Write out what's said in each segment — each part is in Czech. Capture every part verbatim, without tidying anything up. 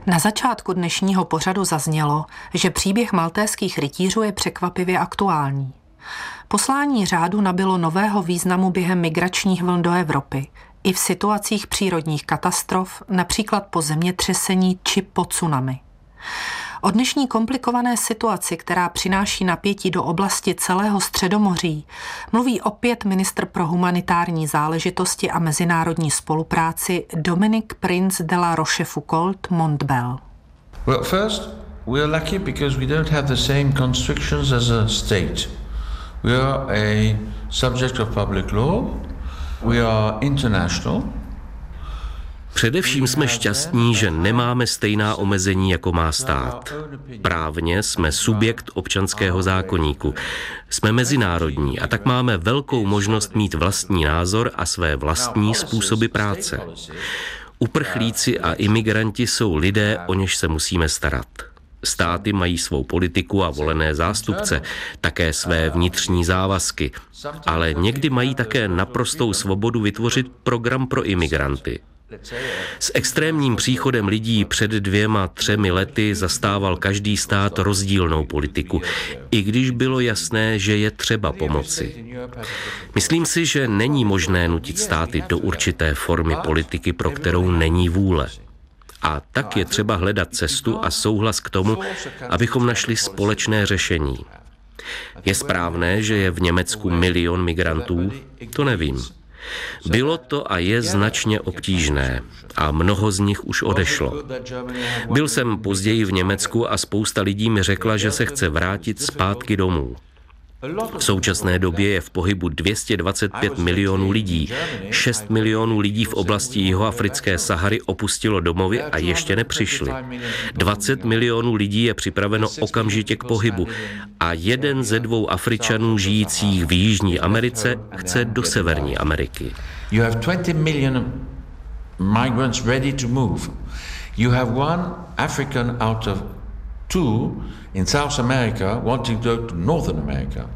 Na začátku dnešního pořadu zaznělo, že příběh maltéských rytířů je překvapivě aktuální. Poslání řádu nabylo nového významu během migračních vln do Evropy, i v situacích přírodních katastrof, například po zemětřesení či po tsunami. O dnešní komplikované situaci, která přináší napětí do oblasti celého Středomoří, mluví opět ministr pro humanitární záležitosti a mezinárodní spolupráci Dominique Prince de la Rochefoucauld Montbel. Well, first, we are lucky because we don't have the same constrictions as a state. We are a subject of public law. We are international. Především jsme šťastní, že nemáme stejná omezení, jako má stát. Právně jsme subjekt občanského zákoníku. Jsme mezinárodní a tak máme velkou možnost mít vlastní názor a své vlastní způsoby práce. Uprchlíci a imigranti jsou lidé, o něž se musíme starat. Státy mají svou politiku a volené zástupce, také své vnitřní závazky, ale někdy mají také naprostou svobodu vytvořit program pro imigranty. S extrémním příchodem lidí před dvěma, třemi lety zastával každý stát rozdílnou politiku, i když bylo jasné, že je třeba pomoci. Myslím si, že není možné nutit státy do určité formy politiky, pro kterou není vůle. A tak je třeba hledat cestu a souhlas k tomu, abychom našli společné řešení. Je správné, že je v Německu milion migrantů? To nevím. Bylo to a je značně obtížné a mnoho z nich už odešlo. Byl jsem později v Německu a spousta lidí mi řekla, že se chce vrátit zpátky domů. V současné době je v pohybu dvě stě dvacet pět milionů lidí. šest milionů lidí v oblasti jihoafrické Sahary opustilo domovy a ještě nepřišli. dvacet milionů lidí je připraveno okamžitě k pohybu a jeden ze dvou Afričanů žijících v Jižní Americe chce do Severní Ameriky. You have twenty million migrants ready to move. You have one African out of two in South America wanting to go to Northern America.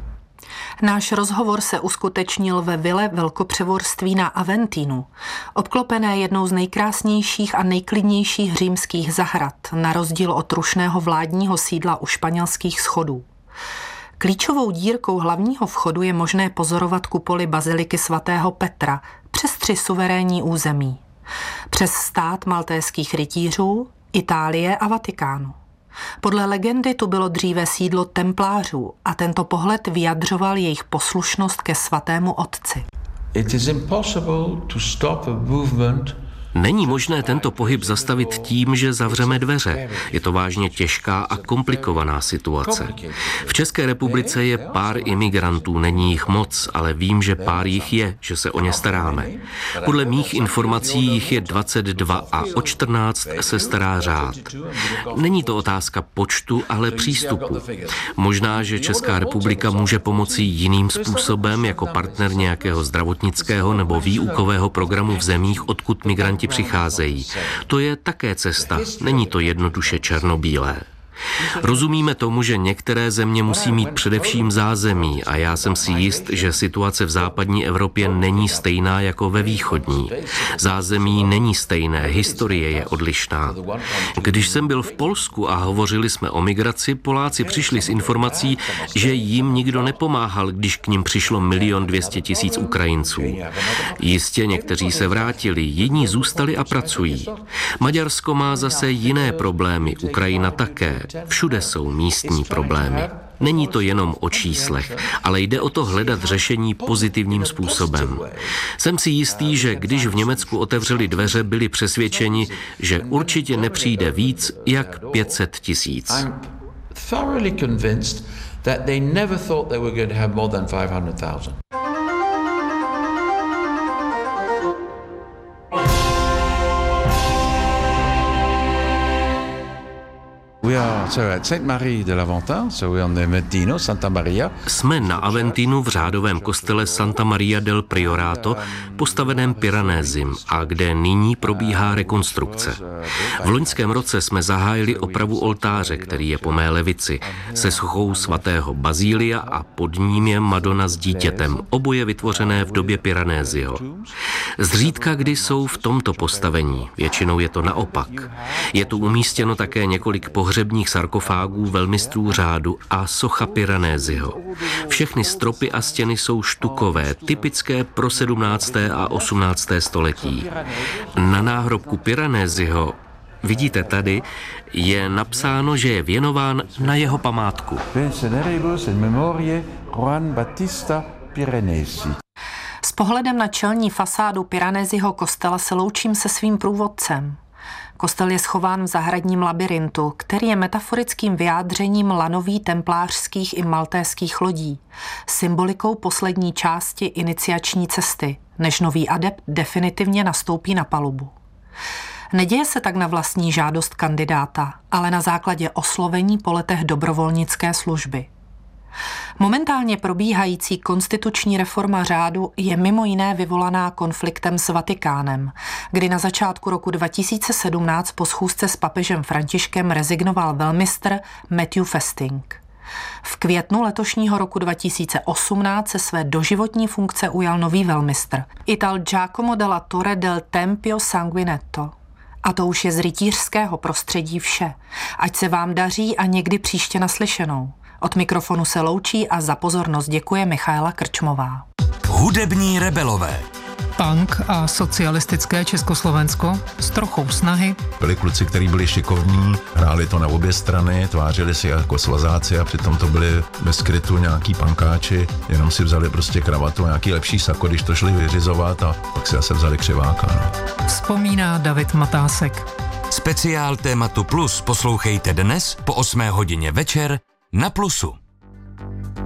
Náš rozhovor se uskutečnil ve vile velkopřevorství na Aventínu, obklopené jednou z nejkrásnějších a nejklidnějších římských zahrad, na rozdíl od rušného vládního sídla u španělských schodů. Klíčovou dírkou hlavního vchodu je možné pozorovat kupoli baziliky svatého Petra přes tři suverénní území. Přes stát maltéských rytířů, Itálie a Vatikánu. Podle legendy tu bylo dříve sídlo templářů a tento pohled vyjadřoval jejich poslušnost ke svatému otci. It is impossible to stop a movement. Není možné tento pohyb zastavit tím, že zavřeme dveře. Je to vážně těžká a komplikovaná situace. V České republice je pár imigrantů, není jich moc, ale vím, že pár jich je, že se o ně staráme. Podle mých informací jich je dvacet dva a o čtrnáct se stará řád. Není to otázka počtu, ale přístupu. Možná, že Česká republika může pomoci jiným způsobem, jako partner nějakého zdravotnického nebo výukového programu v zemích, odkud migranti přicházejí. To je také cesta, není to jednoduše černobílé. Rozumíme tomu, že některé země musí mít především zázemí a já jsem si jist, že situace v západní Evropě není stejná jako ve východní. Zázemí není stejné, historie je odlišná. Když jsem byl v Polsku a hovořili jsme o migraci, Poláci přišli s informací, že jim nikdo nepomáhal, když k nim přišlo milion dvě stě tisíc Ukrajinců. Jistě někteří se vrátili, jiní zůstali a pracují. Maďarsko má zase jiné problémy, Ukrajina také. Všude jsou místní problémy. Není to jenom o číslech, ale jde o to hledat řešení pozitivním způsobem. Jsem si jistý, že když v Německu otevřeli dveře, byli přesvědčeni, že určitě nepřijde víc jak pět set tisíc. We Jsme na Aventinu v řádovém kostele Santa Maria del Priorato, postaveném Piranésem a kde nyní probíhá rekonstrukce. V loňském roce jsme zahájili opravu oltáře, který je po mé levici, se sochou svatého Bazília a pod ním je Madonna s dítětem, oboje vytvořené v době Piranésiho. Zřídka kdy jsou v tomto postavení, většinou je to naopak. Je tu umístěno také několik pohřebních sarkofágů velmistrů řádu a socha Piranésiho. Všechny stropy a stěny jsou štukové, typické pro sedmnácté a osmnácté století. Na náhrobku Piranésiho, vidíte tady, je napsáno, že je věnován na jeho památku. S pohledem na čelní fasádu Piranésiho kostela se loučím se svým průvodcem. Kostel je schován v zahradním labyrintu, který je metaforickým vyjádřením lanoví templářských i maltéských lodí, symbolikou poslední části iniciační cesty, než nový adept definitivně nastoupí na palubu. Neděje se tak na vlastní žádost kandidáta, ale na základě oslovení po letech dobrovolnické služby. Momentálně probíhající konstituční reforma řádu je mimo jiné vyvolaná konfliktem s Vatikánem, kdy na začátku roku dva tisíce sedmnáct po schůzce s papežem Františkem rezignoval velmistr Matthew Festing. V květnu letošního roku dva tisíce osmnáct se své doživotní funkce ujal nový velmistr, Ital Giacomo della Torre del Tempio Sanguinetto. A to už je z rytířského prostředí vše. Ať se vám daří a někdy příště naslyšenou. Od mikrofonu se loučí a za pozornost děkuje Michaela Krčmová. Hudební rebelové. Punk a socialistické Československo s trochou snahy. Byli kluci, kteří byli šikovní, hráli to na obě strany, tvářili si jako svazáci a přitom to byli bez skrytu nějaký pankáči, jenom si vzali prostě kravatu a nějaký lepší sako, když to šli vyřizovat a pak si zase vzali křiváka. No. Vzpomíná David Matásek. Speciál tématu Plus poslouchejte dnes po osmé hodině večer na Plusu.